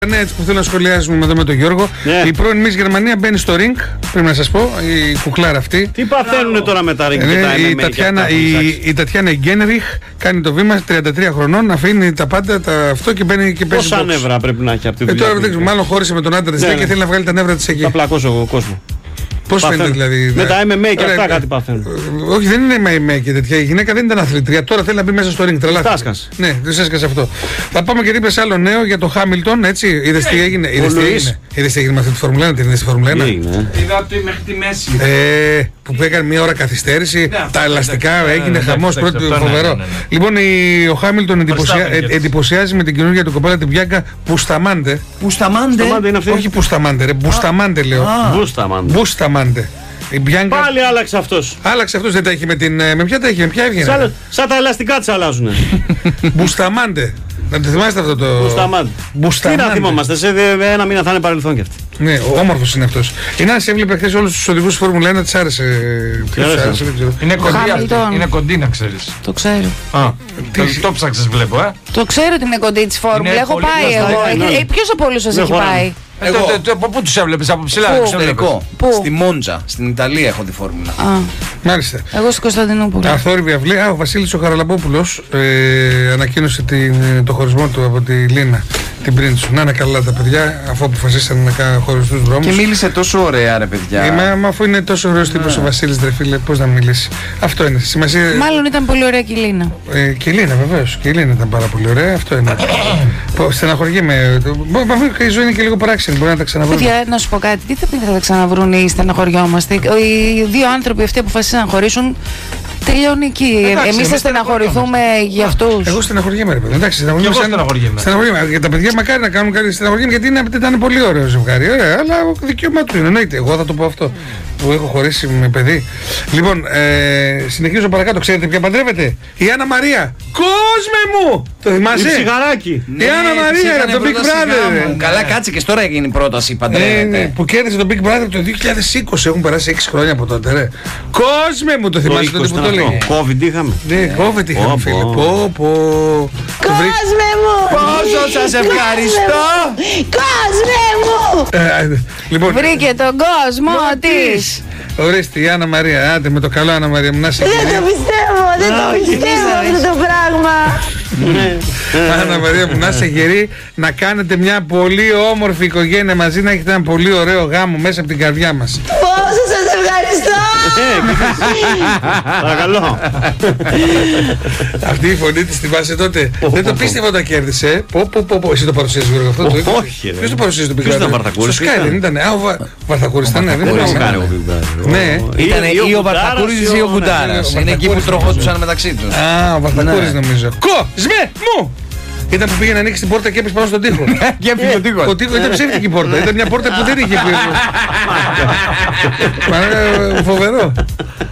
Ναι, έτσι που θέλω να σχολιάσουμε εδώ με τον Γιώργο. Yeah. Η πρώην Miss Γερμανία μπαίνει στο ring, πρέπει να σας πω, η κουκλάρα αυτή. Τι παθαίνουνε τώρα με τα ring και τα MMA. Η Τατιάνα Γκένριχ κάνει το βήμα 33 χρονών, αφήνει τα πάντα αυτό και μπαίνει και παίζει. Πόσα νεύρα πρέπει να έχει από τη δουλειά. Τώρα δεν ξέρω, μάλλον χώρισε με τον άντρα της και θέλει να βγάλει τα νεύρα της εκεί. Θα πλακώσει ο κόσμο. Πώς φαίνεται δηλαδή. Με τα MMA και αυτά κάτι παθαίνουν. Όχι, δεν είναι MMA και τέτοια. Η γυναίκα δεν ήταν αθλητρία. Τώρα θέλει να μπει μέσα στο ring. Τρελάθηκα. Ναι, δεν σε έσκασε αυτό. Θα πάμε και είπες άλλο νέο για το Χάμιλτον. Έτσι. Είδες τι έγινε. Είδες τι έγινε με αυτή τη Φόρμουλα 1. Την είδες τη Φόρμουλα 1. Είδα ότι μέχρι τη μέση. Που έκανε μία ώρα καθυστέρηση. Τα ελαστικά έγινε χαμός. Φοβερό. Λοιπόν, ο Χάμιλτον εντυπωσιάζει με την καινούργια του κοπέλα την Μπιάνκα Μπουσταμάντε. Όχι Μπουσταμάντε, ρε. Μπουσταμάντε λέω. Μπουσταμάντε. Πάλι άλλαξε αυτός. Άλλαξε αυτός, δεν τα έχει με την. Με ποια τα έχει, με ποια έβγαινε. Σαν τα ελαστικά της αλλάζουνε. Μπουσταμάντε. Να το θυμάστε αυτό το. Μπουσταμάντε. Τι να θυμόμαστε, σε ένα μήνα θα είναι παρελθόν κι αυτή. Ναι, όμορφος είναι αυτός. Η Νάση έβλεπε χθες όλους τους οδηγούς Φόρμουλα 1, της άρεσε. Είναι κοντή να ξέρεις. Το ξέρω. Το ψάξες βλέπω, Το ξέρω ότι είναι κοντή της Φόρμουλα. Έχω πάει εγώ. Ποιος από όλους σας έχει πάει? Από πού τους έβλεπες, από ψηλά? Στη Μόντζα, στην Ιταλία έχω τη Φόρμουλα. Μάλιστα. Εγώ στην Κωνσταντινούπολη. Αθόρυβη αυλή. Ο Βασίλης ο Χαραλαμπόπουλος ανακοίνωσε το χωρισμό του από τη Λίνα, την πρίν του. Να είναι καλά τα παιδιά, αφού αποφασίσαν να κάνουν χωριστούς δρόμους. Και μίλησε τόσο ωραία, ρε παιδιά. Μα αφού είναι τόσο ωραίος τύπος ο Βασίλης, ρε φίλε, πώς να μιλήσει. Αυτό είναι. Σημασία. Μάλλον ήταν πολύ ωραία και η Λίνα. Και η Λίνα, βεβαίως. Και η Λίνα ήταν πάρα πολύ ωραία. Αυτό είναι. Στεναχωριέμαι. Η ζωή είναι και λίγο παράξενη. Μπορεί να τα ξαναβρούν. Παιδιά, να σου πω κάτι. Τι θα πει θα τα ξαναβρούν ή στεναχωριόμαστε? Οι δύο άνθρωποι αυτοί αποφασίσαν να χωρίσουν. Τελειώνει εκεί. Εμείς θα στεναχωρηθούμε για αυτούς. Εγώ στεναχωριέμαι, ρε παιδί. Εντάξει, στεναχωριέμαι. Για τα παιδιά μακάρι να κάνουν κάτι στεναχωριέμαι, γιατί ήταν πολύ ωραίο ζευγάρι. Ωραία, αλλά δικαίωμά του είναι. Εννοείται. Εγώ θα το πω αυτό. Που έχω χωρίσει με παιδί. Λοιπόν, συνεχίζω παρακάτω. Ξέρετε ποια παντρεύεται? Η Άννα Μαρία. Κόσμε μου! Το θυμάσαι? Η ψιγαράκι. Η Άννα Μαρία, το Big Brother. Καλά, κάτσε και τώρα έγινε η πρόταση. Παντρεύεται. Που κέρδισε το Big Brother το 2020. Έχουν περάσει 6 χρόνια από τότε, ρε. Κόσμε μου, το θυμάσαι τότε που το έλεγε? COVID είχαμε. Ναι, COVID είχαμε, φίλε. Κόσμε μου! Πόσο σας ευχαριστώ! Κόσμε μου! Βρήκε τον κόσμο της. Ορίστε η Άννα Μαρία, άντε με το καλό Άννα Μαρία μου να σε Δεν το πιστεύω αυτό το πράγμα. Άννα Μαρία μου, να είσαι γερή, να κάνετε μια πολύ όμορφη οικογένεια μαζί, να έχετε ένα πολύ ωραίο γάμο μέσα από την καρδιά μας. Πόσο σας ευχαριστώ! Παρακαλώ. Αυτή η φωνή της θυμάσαι τότε? Δεν το πίστευα όταν κέρδισε. Εσύ το παρουσίασες, Γιώργο, αυτό? Όχι. Ποιος το παρουσίασε το Big Brother? Ποιος ήταν Βαρθακούρης? Στο Sky δεν ήταν? Ο Βαρθακούρης ήταν, δεν Ναι, ήταν ή ο Βαρθακούρης ή ο Κουντάρας. Είναι εκεί που τροχόντουσαν μεταξύ τους. Ο Βαρθακούρης νομίζω. Κόσμε μου! Ήταν που πήγε να ανοίξει την πόρτα και έπεσε πάνω στον τοίχο. Και έπεσε τον τοίχο. Ο τοίχος ήταν ψεύτικη πόρτα. Ήταν μια πόρτα που δεν είχε πει. Φοβερό.